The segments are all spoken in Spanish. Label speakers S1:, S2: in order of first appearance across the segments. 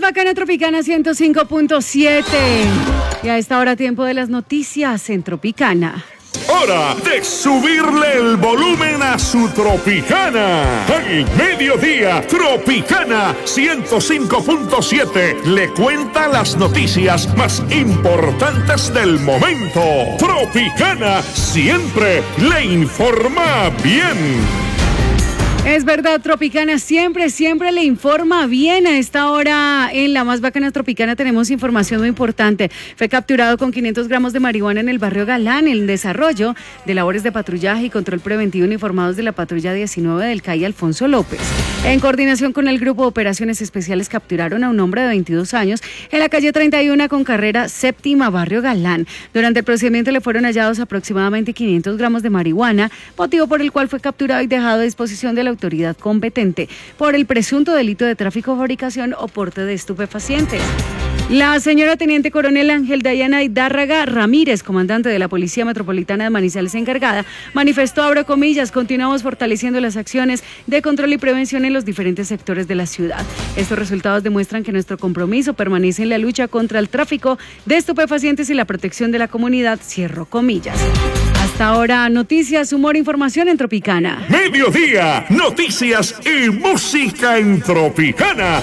S1: bacana Tropicana 105.7. Y a esta hora tiempo de las noticias en Tropicana.
S2: Hora de subirle el volumen a su Tropicana. Al mediodía, Tropicana 105.7 le cuenta las noticias más importantes del momento. Tropicana siempre le informa bien.
S1: Es verdad, Tropicana siempre le informa bien. A esta hora en la más bacana Tropicana tenemos información muy importante. Fue capturado con 500 gramos de marihuana en el barrio Galán, en desarrollo de labores de patrullaje y control preventivo uniformados de la patrulla 19 del CAI Alfonso López. En coordinación con el Grupo de Operaciones Especiales capturaron a un hombre de 22 años en la calle 31 con carrera séptima, barrio Galán. Durante el procedimiento le fueron hallados aproximadamente 500 gramos de marihuana, motivo por el cual fue capturado y dejado a disposición de la autoridad competente por el presunto delito de tráfico, fabricación o porte de estupefacientes. La señora Teniente Coronel Ángel Dayana Hidárraga Ramírez, comandante de la Policía Metropolitana de Manizales encargada, manifestó, abro comillas, continuamos fortaleciendo las acciones de control y prevención en los diferentes sectores de la ciudad. Estos resultados demuestran que nuestro compromiso permanece en la lucha contra el tráfico de estupefacientes y la protección de la comunidad, cierro comillas. Hasta ahora, noticias, humor, información en Tropicana.
S2: Mediodía, noticias y música en Tropicana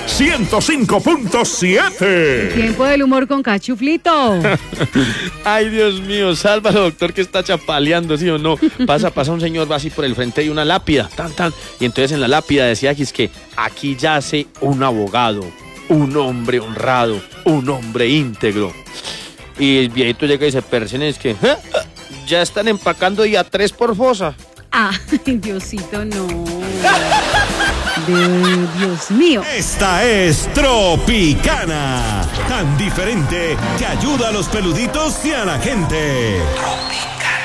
S2: 105.7.
S1: Tiempo del humor con Cachuflito.
S3: Ay, Dios mío, sálvalo, doctor, que está chapaleando, ¿sí o no? Pasa un señor, va así por el frente y una lápida, y entonces en la lápida decía que aquí yace un abogado, un hombre honrado, un hombre íntegro. Y el viejito llega y se persina y es que... ya están empacando y a 3 por fosa.
S1: Ay, Diosito, no. Dios mío.
S4: Esta es Tropicana, tan diferente que ayuda a los peluditos y a la gente. Tropicana.